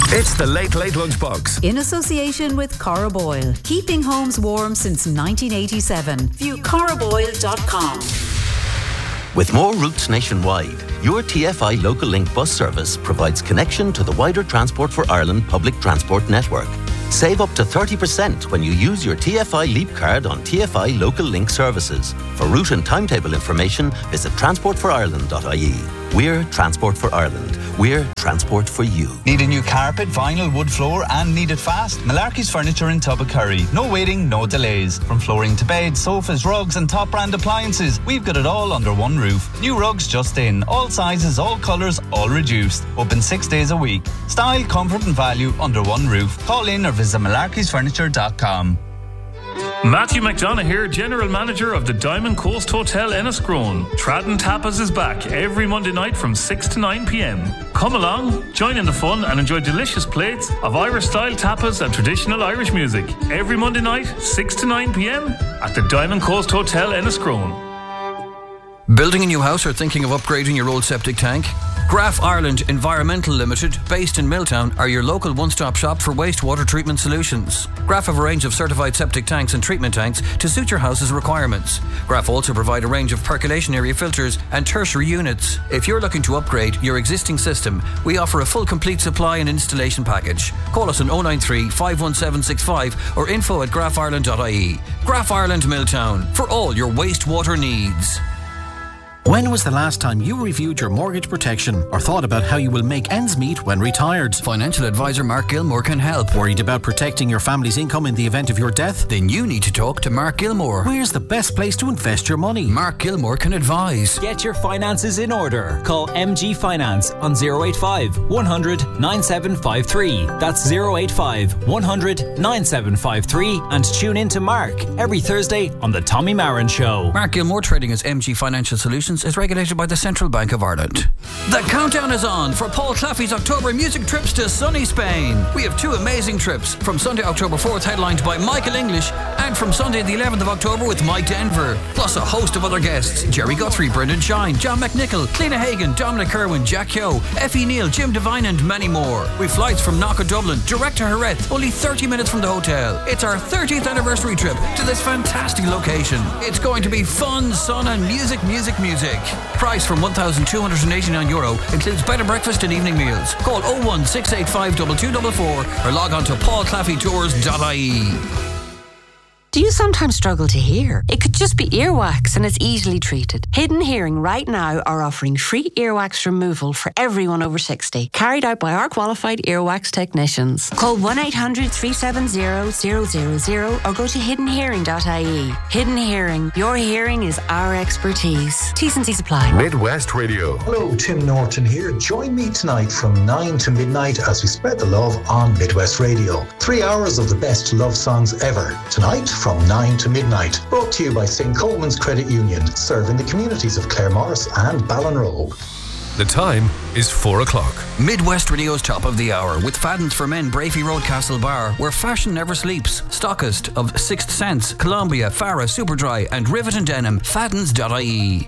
It's the Late Late Lunchbox. In association with Corraboyle. Keeping homes warm since 1987. View corraboyle.com. With more routes nationwide, your TFI Local Link bus service provides connection to the wider Transport for Ireland public transport network. Save up to 30% when you use your TFI Leap card on TFI Local Link services. For route and timetable information, visit transportforireland.ie. We're Transport for Ireland. We're Transport for you. Need a new carpet, vinyl, wood floor and need it fast? Malarkey's Furniture in Tubbacurry. No waiting, no delays. From flooring to beds, sofas, rugs and top brand appliances, we've got it all under one roof. New rugs just in. All sizes, all colours, all reduced. Open 6 days a week. Style, comfort and value under one roof. Call in or visit malarkeysfurniture.com. Matthew McDonough here, General Manager of the Diamond Coast Hotel Enniscrone. Tradden Tapas is back every Monday night from 6 to 9 p.m. Come along, join in the fun and enjoy delicious plates of Irish-style tapas and traditional Irish music. Every Monday night, 6 to 9 p.m. at the Diamond Coast Hotel Enniscrone. Building a new house or thinking of upgrading your old septic tank? Graf Ireland Environmental Limited, based in Milltown, are your local one-stop shop for wastewater treatment solutions. Graf have a range of certified septic tanks and treatment tanks to suit your house's requirements. Graf also provide a range of percolation area filters and tertiary units. If you're looking to upgrade your existing system, we offer a full complete supply and installation package. Call us on 093 51765 or info@grafireland.ie. Graf Ireland Milltown, for all your wastewater needs. When was the last time you reviewed your mortgage protection or thought about how you will make ends meet when retired? Financial advisor Mark Gilmore can help. Worried about protecting your family's income in the event of your death? Then you need to talk to Mark Gilmore. Where's the best place to invest your money? Mark Gilmore can advise. Get your finances in order. Call MG Finance on 085 100 9753. That's 085 100 9753 and tune in to Mark every Thursday on The Tommy Marin Show. Mark Gilmore, trading as MG Financial Solutions, is regulated by the Central Bank of Ireland. The countdown is on for Paul Claffey's October music trips to sunny Spain. We have two amazing trips, from Sunday October 4th headlined by Michael English and from Sunday the 11th of October with Mike Denver, plus a host of other guests: Jerry Guthrie, Brendan Shine, John McNichol, Cliona Hagan, Dominic Kerwin, Jack Yo, Effie Neal, Jim Devine and many more. With flights from Knock Dublin direct to Jerez, only 30 minutes from the hotel. It's our 30th anniversary trip to this fantastic location. It's going to be fun, sun and music. Price from €1,289, includes bed and breakfast and evening meals. Call 01685 2244 or log on to paulclaffeytours.ie. Do you sometimes struggle to hear? It could just be earwax and it's easily treated. Hidden Hearing right now are offering free earwax removal for everyone over 60, carried out by our qualified earwax technicians. Call 1-800-370-000 or go to hiddenhearing.ie. Hidden Hearing, your hearing is our expertise. T's and C's apply. Midwest Radio. Hello, Tim Norton here. Join me tonight from 9 to midnight as we spread the love on Midwest Radio. 3 hours of the best love songs ever. Tonight, from 9 to midnight. Brought to you by St. Coleman's Credit Union, serving the communities of Claremorris and Ballinrobe. The time is 4 o'clock. Midwest Radio's top of the hour with Fadden's for Men, Brafey Road, Castle Bar, where fashion never sleeps. Stockist of Sixth Sense, Columbia, Farah, Superdry and Rivet and Denim. Faddens.ie.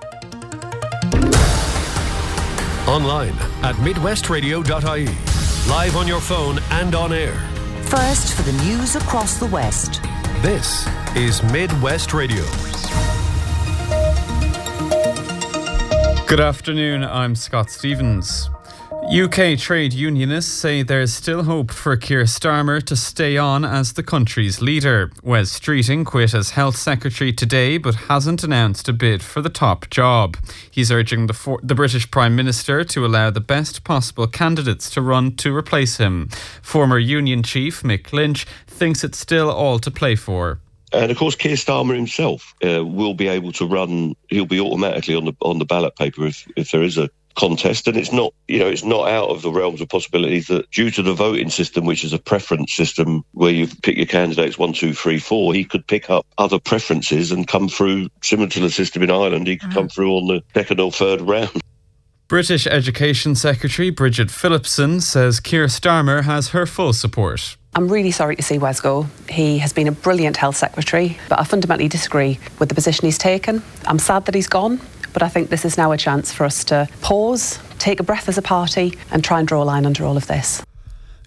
Online at midwestradio.ie. Live on your phone and on air. First for the news across the West. This is Midwest Radio. Good afternoon, I'm Scott Stevens. UK trade unionists say there's still hope for Keir Starmer to stay on as the country's leader. Wes Streeting quit as Health Secretary today but hasn't announced a bid for the top job. He's urging the British Prime Minister to allow the best possible candidates to run to replace him. Former union chief Mick Lynch thinks it's still all to play for. And of course, Keir Starmer himself will be able to run. He'll be automatically on the ballot paper if there is a contest, and it's not out of the realms of possibilities that due to the voting system, which is a preference system where you pick your candidates 1, 2, 3, 4, he could pick up other preferences and come through, similar to the system in Ireland. He could come through on the second or third round. British Education Secretary Bridget Phillipson says Keir Starmer has her full support. I'm really sorry to see Wes go. He has been a brilliant health secretary, but I fundamentally disagree with the position he's taken. I'm sad that he's gone, but I think this is now a chance for us to pause, take a breath as a party and try and draw a line under all of this.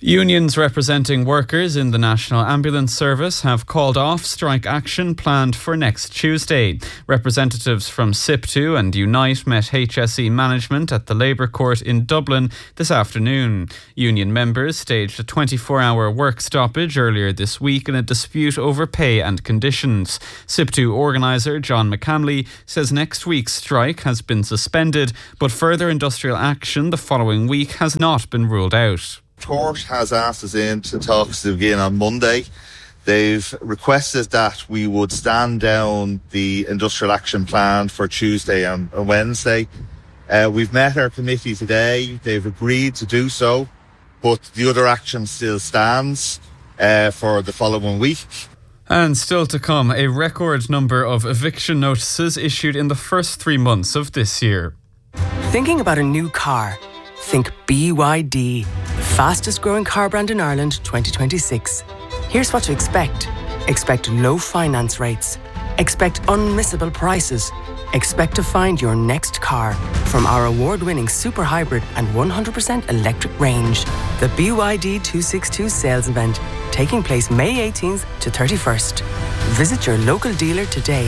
Unions representing workers in the National Ambulance Service have called off strike action planned for next Tuesday. Representatives from SIPTU and Unite met HSE management at the Labour Court in Dublin this afternoon. Union members staged a 24-hour work stoppage earlier this week in a dispute over pay and conditions. SIPTU organiser John McCamley says next week's strike has been suspended, but further industrial action the following week has not been ruled out. Court has asked us in to talk to them again on Monday. They've requested that we would stand down the industrial action plan for Tuesday and Wednesday. We've met our committee today. They've agreed to do so, but the other action still stands for the following week. And still to come, a record number of eviction notices issued in the first 3 months of this year. Thinking about a new car? Think BYD, the fastest growing car brand in Ireland 2026. Here's what to expect. Expect low finance rates. Expect unmissable prices. Expect to find your next car from our award-winning super hybrid and 100% electric range. The BYD 262 sales event taking place May 18th to 31st. Visit your local dealer today.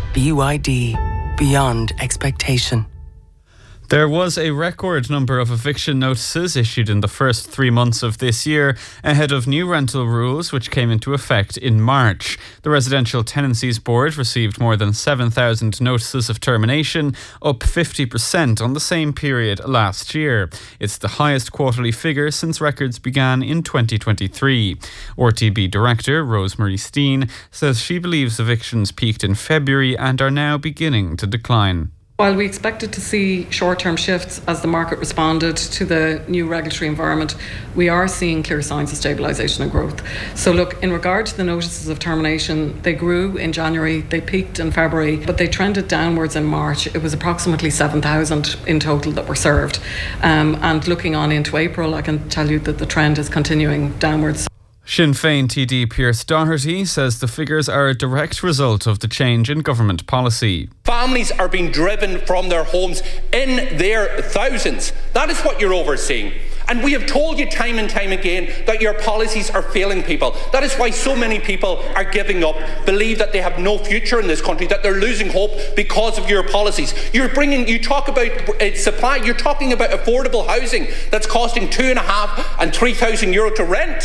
BYD, beyond expectation. There was a record number of eviction notices issued in the first 3 months of this year ahead of new rental rules which came into effect in March. The Residential Tenancies Board received more than 7,000 notices of termination, up 50% on the same period last year. It's the highest quarterly figure since records began in 2023. RTB Director Rosemary Steen says she believes evictions peaked in February and are now beginning to decline. While we expected to see short-term shifts as the market responded to the new regulatory environment, we are seeing clear signs of stabilisation and growth. So look, in regard to the notices of termination, they grew in January, they peaked in February, but they trended downwards in March. It was approximately 7,000 in total that were served. And looking on into April, I can tell you that the trend is continuing downwards. Sinn Féin TD Pierce Doherty says the figures are a direct result of the change in government policy. Families are being driven from their homes in their thousands. That is what you're overseeing. And we have told you time and time again that your policies are failing people. That is why so many people are giving up, believe that they have no future in this country, that they're losing hope because of your policies. You talk about supply, you're talking about affordable housing that's costing €2,500 and €3,000 to rent.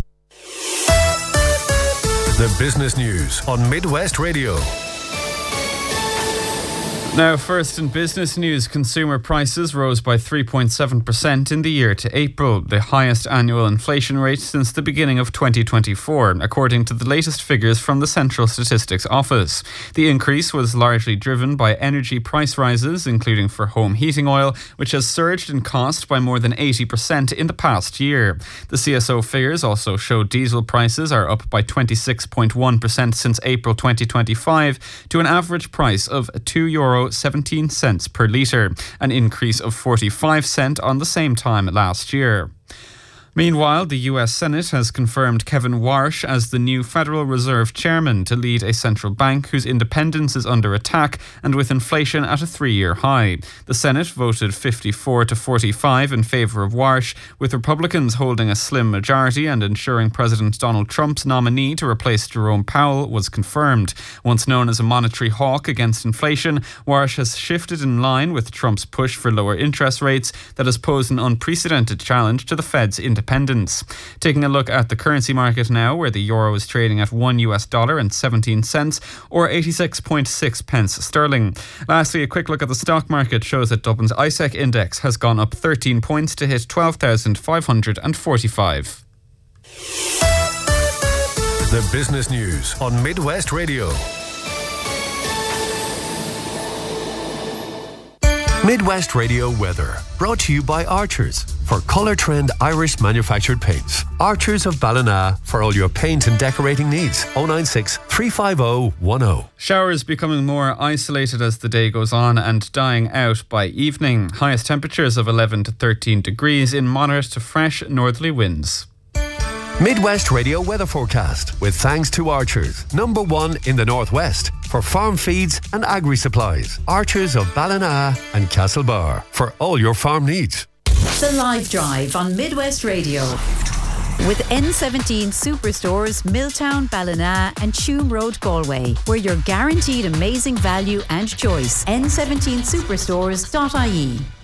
The business news on Midwest Radio. Now, first in business news, consumer prices rose by 3.7% in the year to April, the highest annual inflation rate since the beginning of 2024, according to the latest figures from the Central Statistics Office. The increase was largely driven by energy price rises, including for home heating oil, which has surged in cost by more than 80% in the past year. The CSO figures also show diesel prices are up by 26.1% since April 2025 to an average price of €2.17 per litre, an increase of 45 cents on the same time last year. Meanwhile, the US Senate has confirmed Kevin Warsh as the new Federal Reserve Chairman to lead a central bank whose independence is under attack and with inflation at a 3-year high. The Senate voted 54 to 45 in favour of Warsh, with Republicans holding a slim majority and ensuring President Donald Trump's nominee to replace Jerome Powell was confirmed. Once known as a monetary hawk against inflation, Warsh has shifted in line with Trump's push for lower interest rates that has posed an unprecedented challenge to the Fed's independence. Taking a look at the currency market now, where the euro is trading at $1.17 or 86.6 pence sterling. Lastly, a quick look at the stock market shows that Dublin's ISEC index has gone up 13 points to hit 12,545. The business news on Midwest Radio. Midwest Radio weather, brought to you by Archers. For Colour Trend Irish manufactured paints. Archers of Ballina for all your paint and decorating needs. 096 350 10. Showers becoming more isolated as the day goes on and dying out by evening. Highest temperatures of 11 to 13 degrees in moderate to fresh northerly winds. Midwest Radio weather forecast with thanks to Archers, #1 in the Northwest for farm feeds and agri-supplies. Archers of Ballina and Castlebar for all your farm needs. The Live Drive on Midwest Radio. With N17 Superstores, Milltown, Ballina and Tuam Road, Galway, where you're guaranteed amazing value and choice. N17superstores.ie